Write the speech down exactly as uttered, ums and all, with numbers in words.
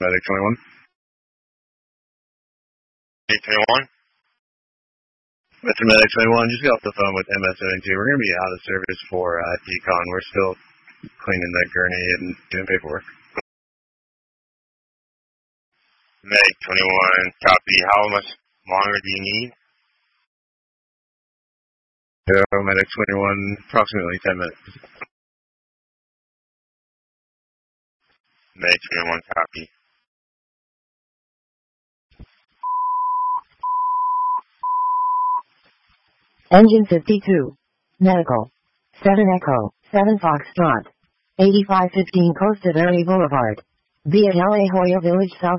Medic twenty-one. Medic twenty-one? Metro Medic twenty-one, just got off the phone with M S seventy-two. We're going to be out of service for uh, decon. We're still cleaning that gurney and doing paperwork. Medic twenty-one, copy. How much longer do you need? Hello, Medic twenty-one, approximately ten minutes. Medic twenty-one, copy. Engine fifty-two. Medical. seven Echo, seven Foxtrot. eighty-five fifteen Costa Verde Boulevard. Via La Jolla Village, South